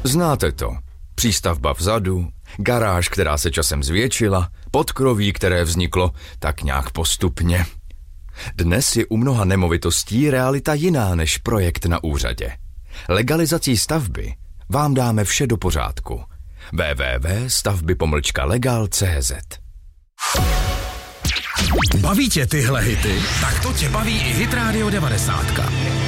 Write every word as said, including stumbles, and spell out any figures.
Znáte to. Přístavba vzadu, garáž, která se časem zvětšila, podkroví, které vzniklo tak nějak postupně. Dnes je u mnoha nemovitostí realita jiná než projekt na úřadě. Legalizací stavby vám dáme vše do pořádku. w w w tečka stavby pomlčka legal tečka c z Baví tě tyhle hity? Tak to tě baví i Hit Radio devadesát.